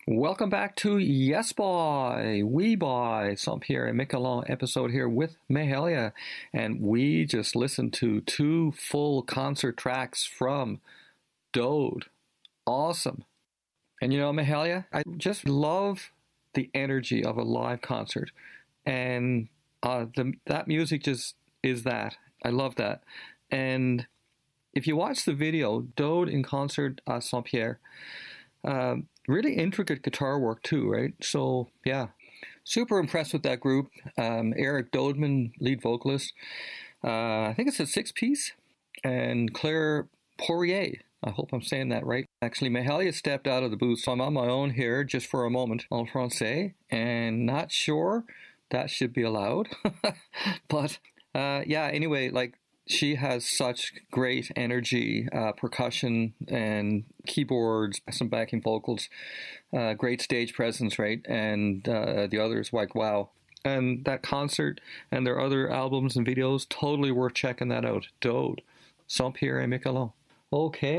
Welcome back to Yes Boy, We Boy, Saint-Pierre and Miquelon episode here with Mahalia. And we just listened to two full concert tracks from Dode. Awesome. And Mahalia, I just love the energy of a live concert. And that music just is that. I love that. And if you watch the video, Dode in concert at Saint-Pierre, really intricate guitar work too, right? So yeah, super impressed with that group. Eric Dodeman, lead vocalist. I think it's a 6-piece. And Claire Poirier, I hope I'm saying that right. Actually, Mahalia stepped out of the booth, so I'm on my own here just for a moment en français, and not sure that should be allowed. But yeah, anyway, she has such great energy, percussion and keyboards, some backing vocals, great stage presence, right? And the others, wow. And that concert and their other albums and videos, totally worth checking that out. Dode, Saint-Pierre et Miquelon. Okay.